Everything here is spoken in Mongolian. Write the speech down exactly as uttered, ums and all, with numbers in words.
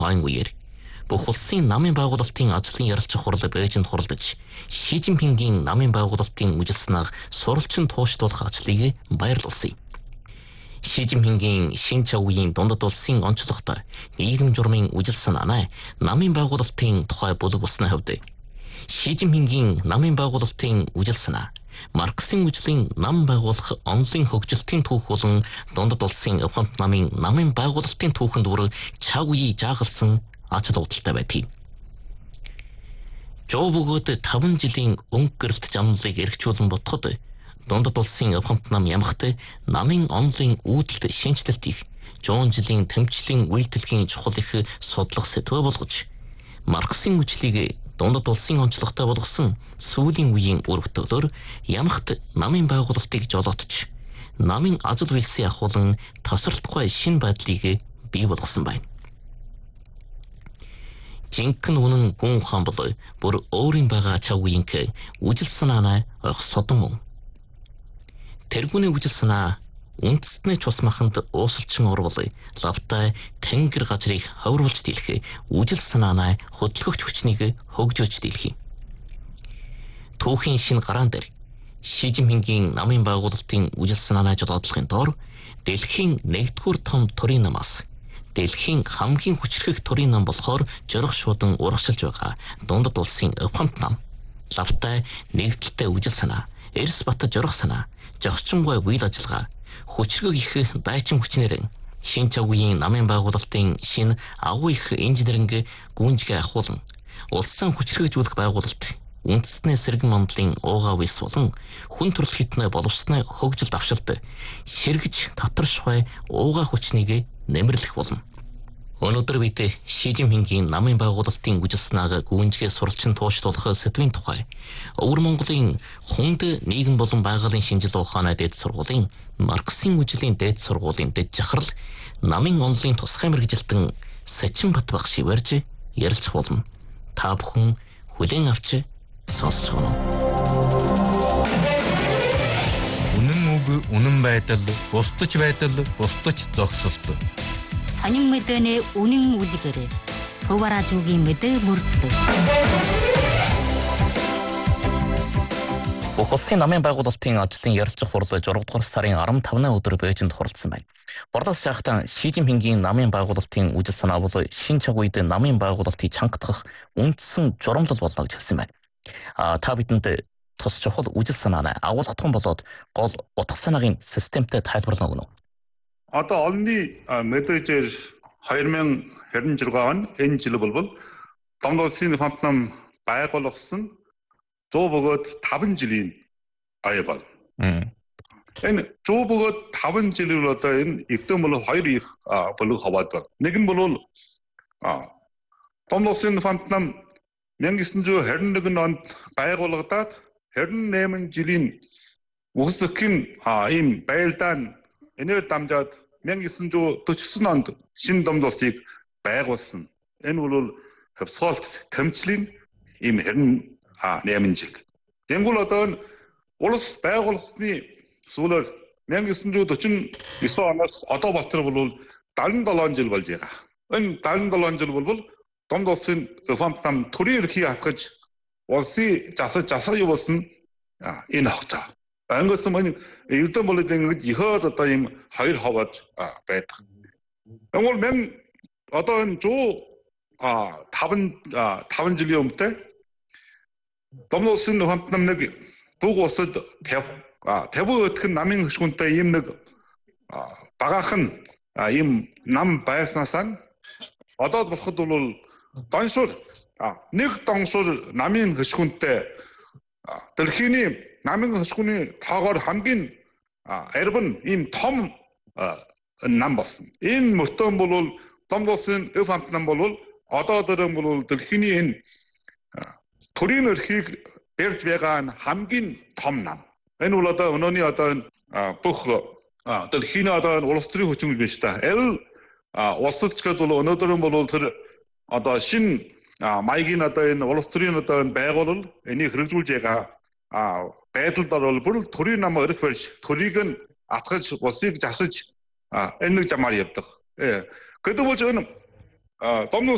тухайн үеэр бүх улсын намын байгуулалтын ажлын ярилцах хурал Бээжинд хуралдаж Ши Жинпингийн намын байгуулалтын үжил санааг сурвалжин тууштуулах ажлыг баярлуулсан. Ши Жинпингийн шин чавгийн дундад улсын онцлогтой нийгэм журмын үжил санааны намын байгуулалтын тухай бүлэг болсны хувьд Ши Жинпингийн намын байгуулалтын үжил санаа Марксийн үжлийн нам байгуулах онлын хөгжилтийн түүх болон дундад улсын Авхамт намын намын байгуулалтын түүхэнд бүр чав үеийг жаагалсан ажил удалтай байдгийг. Жоо бөгөөд таван жилийн өнгө гэрэлт замлыг эргчүүлэн бодоход дундад улсын Авхамт нам ямагт намын онлын үүдэлт шинжилэлт их жуун жилийн тэмцлийн үйлдэлхийн чухал их судлах сэдвэ болгож Марксийн үжлийг дундад улсын онцлогтой болгосон сүүлийн үеийн үр бүтээлээр ямагт намын байгуулалтыг жолоотч намын ажил үйлсийн ахуулан тасралтгүй шин байдлыг бий болгосон байна. Жинхэнэ үнэн гүн ухаан бол бүр өөрийн байгаа чав үеийнх үжил санаанаа ойх содон мөн. Тэргүүний үжил санаа үндэстний цус маханд уусалчин орвол лавтай тэнгэр газрыг ховруулж дийлэх үжил санаанаа хөдөлгөгч хүчнийг хөгжөөж дийлэх. Түүхийн шин гараан дээр Ши Жинпингийн намын байгуулалтын үжил санаанаа жолоодлохын доор дэлхийн нэгдүгээр том төрийн намаас дэлхийн хамгийн хүчрхэг төрийн нам болохоор жорох шуудан урагшилж байгаа дундад улсын Авхамт нам, лавтай нэгдэлтэй үжил санаа, эрс бат жорох санаа, зохицонгүй үйл ажиллагаа, хүчрхэг их дайчин хүчнэр шин чавгийн намын байгуулалтын шин агуу их инженеринг гүнжгээ ахуулан улсын хүчрхэгжүүлэх байгуулалт үндэстний сэргэн мандлын уугаа вис болон хүн төрөл хитнэ боловсны хөгжил давшилт сэргэж татаршгүй уугаа хүчнийг нэмэрлэх болно. Өнөөдөр бид Ши Жинпингийн намын байгуулалтын үжил санааг гүнжгээ суралцсан тууштуулах сэдвийн тухай Өвөр Монголын хүнд нийгэм болон байгалийн шинжил ухааны дэд сургуулийн Марксийн үжлийн дэд сургуулийн дэд жахрал намын онлын тусгай мэргэжилтэн Сачин Батбах шивэрж ярилцах болно. Та бүхэн хүлээн авч сонсож байна. Үнэн үг, үнэн байдал, бусдаж байдал, бусдаж зогсолт. Сонин мэдэнэ үнэн үлгэрэ. Төвара зүгийн мэдээ мөрдлөө. Бүх улсын намын байгуулалтын ажлын ярилцах хурал зураг дугаар сарын арван тавны өдөр Бээжинд хуралдсан байна. Борлос шахтан Ши Жинпингийн намын байгуулалтын үжил санаа бол шин чаг үед намын байгуулалтыг чангатгах үндсэн журамлал болно гэж хэлсэн байна. А та бидэнд тус чухал үжил санааны агуулгатхан болоод гол утга санаагийн системтэй тайлбарлана гэнэ. Одоо олонний мэдээжээр две тысячи двадцать шесть он энэ жил бол Дундад улсын Авхамт нам байгуулагдсан зуун бөгөөд таван жилийн ая бол. Энэ зуун бөгөөд таван жил бол одоо энэ эвдэн бол хоёр их бүлэг хаваад байна. Нэг нь бол Дундад улсын Авхамт нам 천구 이십일 онд байгуулагдаад двадцать восемь жилийн үхсэхийн ийм байлдаан энээр дамжаад 천구 иseptysan онд шинэ Дундад улсыг байгуулсан. Энэ бол хөвсгөлт тэмцлийн ийм двадцать восемь жил. Янгол одоо улс байгуулсны сүүлээр 천구 иsepforty-nine оноос одоо болтор бол seventy-seven жил болж байгаа. Энэ seventy-seven жил бол Дундад улсын Авхамт нам төрийн эрхийг хатгаж улсыг засаж засах юу болсон энэ хогцоо. Ангисан мань эрдэн болоод ингэж ихөөд одоо ийм хоёр хаваад байдаг. Тэгвэл мен одоо энэ one oh five жилийн өмнөд Дундад улсын Авхамт нам нэг бүх улсад fifty өтгөн намын хөшгүнтэй ийм нэг багаахан ийм нам байснасаа одоо болоход бол доншур нэг доншур намын хөшгүнтэй дэлхийн намын хөшгүний тоогоор хамгийн арван ийм том нам болсон. Энэ мөртөө бол Дундад улсын Авхамт нам бол одоо дөрөв бол дэлхийн энэ төрийн эрхийг барьж байгаа хамгийн том нам. Энэ бол одоо өнөөний одоо бүх дэлхийн одоо улс төрийн хүчин биш та. Л улсад ч гэдэг бол өнөөдөр бол тэр одоо шин маягийн одоо энэ улс төрийн одоо энэ байгуулал энийг хэрэгжүүлж байгаа байдалд бол бүр төрийн нам өрх барьж төрийг нь атгаж улсыг засаж энэ нэг замаар явдаг. Гэдэг бол энэ Дундад